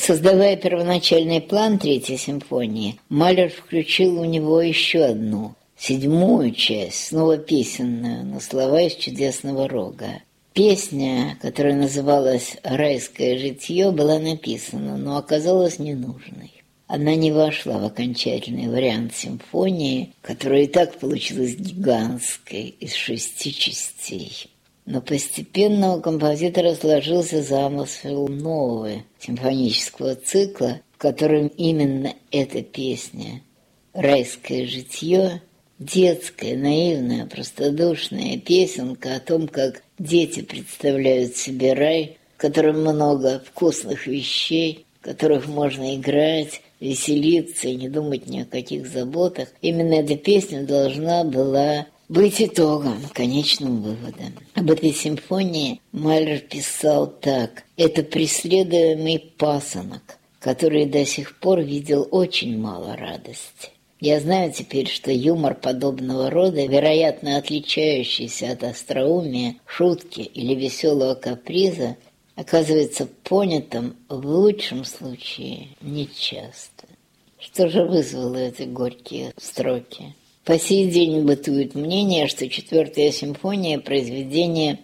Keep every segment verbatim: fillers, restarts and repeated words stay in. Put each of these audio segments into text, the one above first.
Создавая первоначальный план Третьей симфонии, Малер включил в него еще одну, седьмую часть, снова песенную, на слова из «Чудесного рога». Песня, которая называлась «Райское житье», была написана, но оказалась ненужной. Она не вошла в окончательный вариант симфонии, которая и так получилась гигантской, из шести частей. Но постепенно у композитора сложился замысел нового симфонического цикла, в котором именно эта песня «Райское житье», детская, наивная, простодушная песенка о том, как дети представляют себе рай, в котором много вкусных вещей, в которых можно играть, веселиться и не думать ни о каких заботах. Именно эта песня должна была быть итогом, конечным выводом. Об этой симфонии Малер писал так: «Это преследуемый пасынок, который до сих пор видел очень мало радости. Я знаю теперь, что юмор подобного рода, вероятно, отличающийся от остроумия, шутки или веселого каприза, оказывается понятым в лучшем случае нечасто». Что же вызвало эти горькие строки? По сей день бытует мнение, что четвертая симфония – произведение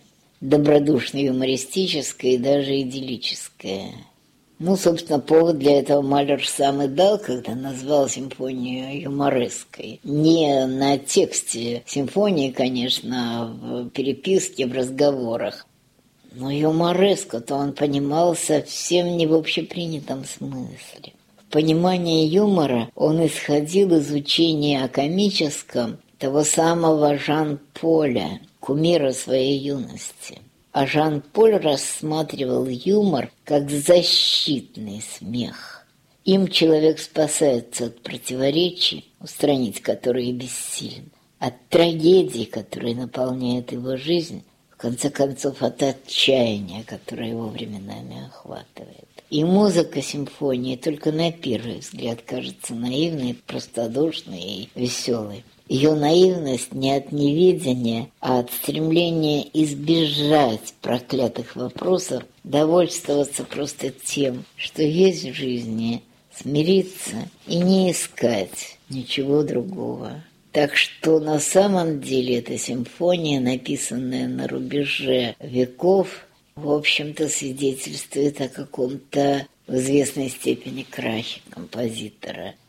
добродушно-юмористическое и даже идиллическое. Ну, собственно, повод для этого Малер сам и дал, когда назвал симфонию юмореской. Не на тексте симфонии, конечно, а в переписке, в разговорах. Но юмореско-то он понимал совсем не в общепринятом смысле. В понимании юмора он исходил из учения о комическом того самого Жан-Поля, кумира своей юности. А Жан-Поль рассматривал юмор как защитный смех. Им человек спасается от противоречий, устранить которые бессилен, от трагедий, которые наполняют его жизнь, в конце концов, от отчаяния, которое его временами охватывает. И музыка симфонии только на первый взгляд кажется наивной, простодушной и веселой. Ее наивность не от неведения, а от стремления избежать проклятых вопросов, довольствоваться просто тем, что есть в жизни, смириться и не искать ничего другого. Так что на самом деле эта симфония, написанная на рубеже веков, в общем-то свидетельствует о каком-то в известной степени крахе композитора.